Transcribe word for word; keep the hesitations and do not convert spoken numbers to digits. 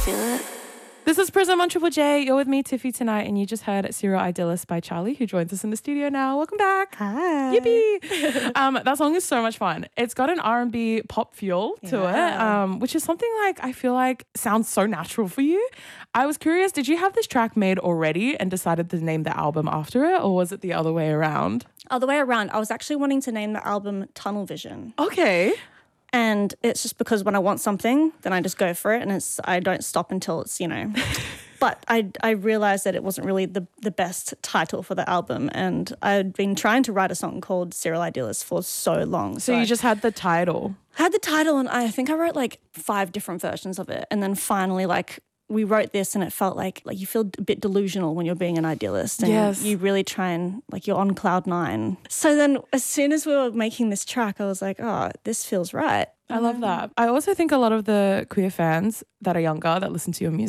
This is Prism on Triple J. You're with me, Tiffy, tonight, and you just heard Serial Idealist by Charlie, who joins us in the studio now. Welcome back. Hi. Yippee. um, that song is so much fun. It's got an R and B pop feel to Yeah. it, um, which is something like I feel like sounds so natural for you. I was curious, did you have this track made already and decided to name the album after it, or was it the other way around? Other way around. I was actually wanting to name the album Tunnel Vision. Okay. And it's just because when I want something, then I just go for it, and it's I don't stop until it's, you know. But I I realized that it wasn't really the, the best title for the album, and I'd been trying to write a song called Serial Idealist for so long. So, So, you I just had the title. had the title, and I think I wrote like five different versions of it, and then finally like we wrote this, and it felt like like you feel a bit delusional when you're being an idealist, and Yes. you really try and like you're on cloud nine. So then as soon as we were making this track, I was like, oh, this feels right. I love that. I also think a lot of the queer fans that are younger that listen to your music